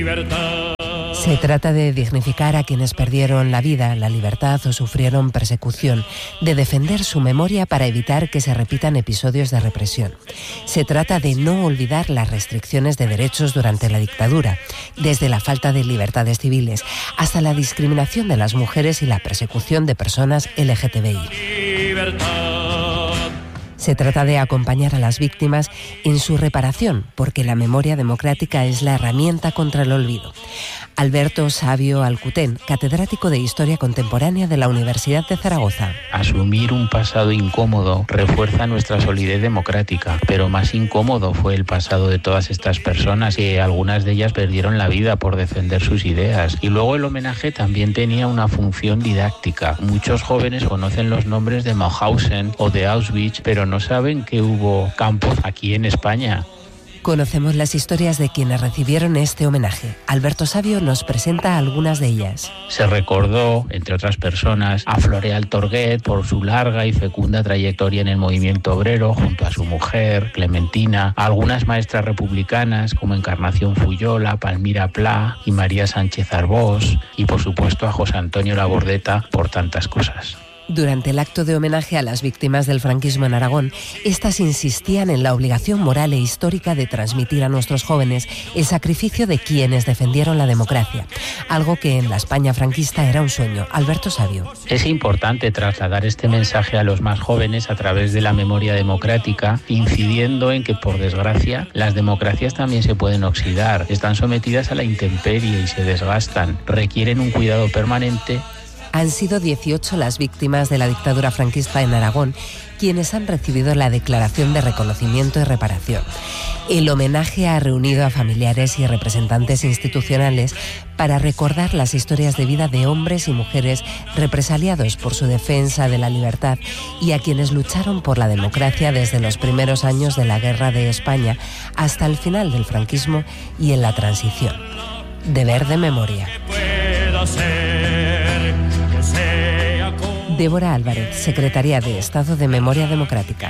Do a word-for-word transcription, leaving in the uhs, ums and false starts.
Se trata de dignificar a quienes perdieron la vida, la libertad o sufrieron persecución, de defender su memoria para evitar que se repitan episodios de represión. Se trata de no olvidar las restricciones de derechos durante la dictadura, desde la falta de libertades civiles hasta la discriminación de las mujeres y la persecución de personas L G T B I. Se trata de acompañar a las víctimas en su reparación, porque la memoria democrática es la herramienta contra el olvido. Alberto Sabio Alcutén, catedrático de Historia Contemporánea de la Universidad de Zaragoza. Asumir un pasado incómodo refuerza nuestra solidez democrática, pero más incómodo fue el pasado de todas estas personas, que algunas de ellas perdieron la vida por defender sus ideas. Y luego el homenaje también tenía una función didáctica. Muchos jóvenes conocen los nombres de Mauthausen o de Auschwitz, pero no saben que hubo campos aquí en España. Conocemos las historias de quienes recibieron este homenaje. Alberto Sabio nos presenta algunas de ellas. Se recordó, entre otras personas, a Floreal Torguet por su larga y fecunda trayectoria en el movimiento obrero, junto a su mujer, Clementina, a algunas maestras republicanas como Encarnación Fuyola, Palmira Pla y María Sánchez Arbós, y por supuesto a José Antonio Labordeta por tantas cosas. Durante el acto de homenaje a las víctimas del franquismo en Aragón, estas insistían en la obligación moral e histórica de transmitir a nuestros jóvenes el sacrificio de quienes defendieron la democracia, algo que en la España franquista era un sueño. Alberto Sabio. Es importante trasladar este mensaje a los más jóvenes a través de la memoria democrática, incidiendo en que, por desgracia, las democracias también se pueden oxidar, están sometidas a la intemperie y se desgastan, requieren un cuidado permanente. Han sido dieciocho las víctimas de la dictadura franquista en Aragón quienes han recibido la declaración de reconocimiento y reparación. El homenaje ha reunido a familiares y representantes institucionales para recordar las historias de vida de hombres y mujeres represaliados por su defensa de la libertad y a quienes lucharon por la democracia desde los primeros años de la Guerra de España hasta el final del franquismo y en la transición. Deber de memoria. Débora Álvarez, Secretaría de Estado de Memoria Democrática.